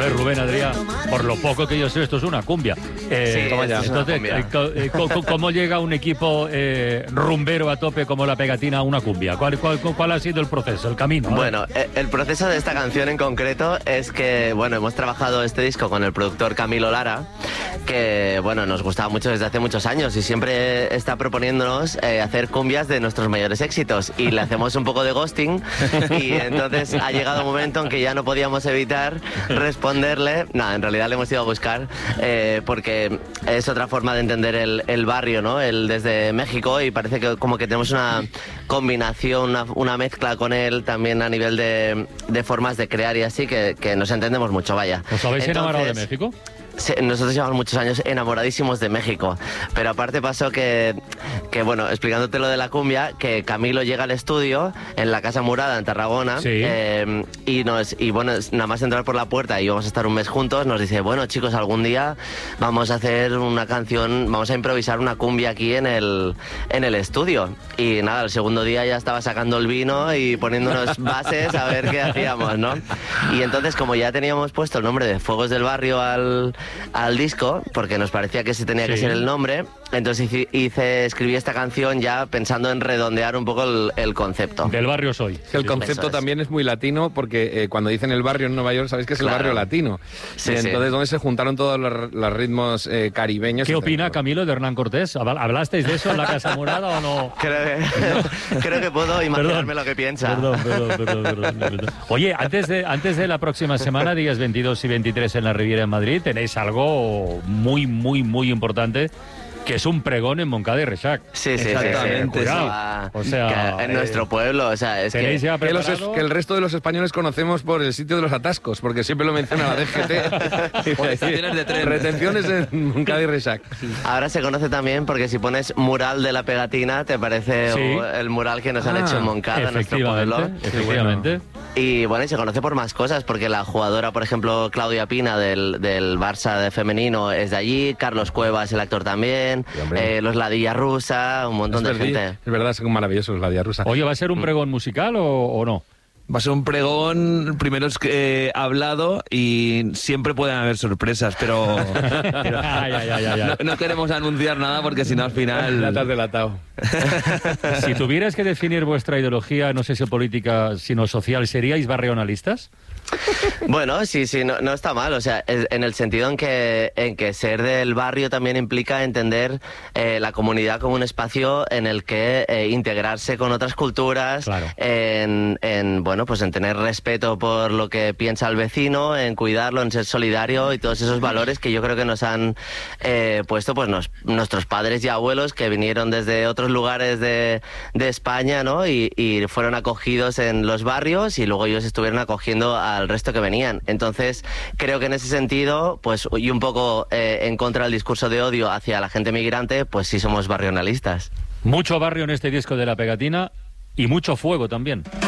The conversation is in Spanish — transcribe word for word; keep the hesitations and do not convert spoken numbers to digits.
ver, Rubén, Adrián, por lo poco que yo sé, esto es una cumbia. Eh, sí, es entonces, una cumbia. eh, ¿cómo, ¿cómo llega un equipo eh, rumbero a tope como La Pegatina a una cumbia? ¿Cuál, cuál, cuál ha sido el proceso, el camino? Bueno, el proceso de esta canción en concreto es que, bueno, hemos trabajado este disco con el productor Camilo Lara, que, bueno, nos gustaba mucho desde hace muchos años y siempre está proponiéndonos eh, hacer cumbias de nuestros mayores éxitos, y le hacemos un poco de ghosting, y entonces ha llegado un momento en que ya no podíamos evitar responderle. Nada, en realidad le hemos ido a buscar eh, porque es otra forma de entender el, el barrio, ¿no? El desde México, y parece que como que tenemos una combinación, una, una mezcla con él también a nivel de, de formas de crear y así, que, que nos entendemos mucho, vaya. ¿Os habéis Entonces, enamorado de México? Sí, nosotros llevamos muchos años enamoradísimos de México, pero aparte pasó que, que, bueno, explicándote lo de la cumbia, que Camilo llega al estudio en la Casa Murada en Tarragona, sí. eh, y, nos, y bueno, nada más entrar por la puerta y íbamos a estar un mes juntos, nos dice, bueno chicos, algún día vamos a hacer una canción, vamos a improvisar una cumbia aquí en el, en el estudio. Y nada, el segundo día ya estaba sacando el vino y poniéndonos bases a ver qué hacíamos, ¿no? Y entonces, como ya teníamos puesto el nombre de Fuegos del Barrio al al disco, porque nos parecía que ese tenía sí. que ser el nombre, entonces hice, hice, escribí esta canción ya pensando en redondear un poco el, el concepto. Del barrio soy. El sí, concepto también es muy latino, porque eh, cuando dicen el barrio en Nueva York, sabéis que es claro. el barrio latino. Sí, y entonces, sí. donde se juntaron todos los, los ritmos eh, caribeños. ¿Qué opina Camilo de Hernán Cortés? ¿Hablasteis de eso en la Casa Morada o no? Creo que, creo que puedo imaginarme perdón, lo que piensa. Perdón, perdón, perdón, perdón, perdón. Oye, antes de, antes de la próxima semana, días veintidós y veintitrés en la Riviera en Madrid, tenéis algo muy, muy, muy importante, que es un pregón en Moncada y Reixac. Sí, sí, exactamente. Sí, sí. Cuidado. O sea, que en eh, nuestro pueblo, o sea, es que, ya que, los, que el resto de los españoles conocemos por el sitio de los atascos, porque siempre lo menciona la D G T. Estaciones de tren. Retenciones en Moncada y Reixac. Ahora se conoce también porque si pones mural de La Pegatina, te parece sí. el mural que nos ah, han hecho en Moncada, en nuestro pueblo. Efectivamente. Y bueno, y se conoce por más cosas, porque la jugadora, por ejemplo, Claudia Pina del, del Barça de femenino es de allí, Carlos Cuevas, el actor también, sí, eh, los Ladilla Rusa, un montón es de verdad, gente. Es verdad, son maravillosos los Ladilla Rusa. Oye, ¿va a ser un pregón musical o, o no? Va a ser un pregón, primero es eh, hablado, y siempre pueden haber sorpresas, pero, pero ay, ay, ay, ay. No, no queremos anunciar nada porque si no al final... La estás delatado. Si tuvieras que definir vuestra ideología, no sé si política, sino social, ¿seríais barrionalistas? Bueno, sí, sí, no, no está mal, o sea, en el sentido en que, en que ser del barrio también implica entender eh, la comunidad como un espacio en el que eh, integrarse con otras culturas, claro. en, en, bueno, pues en tener respeto por lo que piensa el vecino, en cuidarlo, en ser solidario y todos esos valores que yo creo que nos han eh, puesto pues nos, nuestros padres y abuelos que vinieron desde otros lugares de, de España, ¿no? Y, y fueron acogidos en los barrios y luego ellos estuvieron acogiendo a al resto que venían. Entonces, creo que en ese sentido, pues, y un poco eh, en contra del discurso de odio hacia la gente migrante, pues sí somos barrionalistas. Mucho barrio en este disco de La Pegatina y mucho fuego también.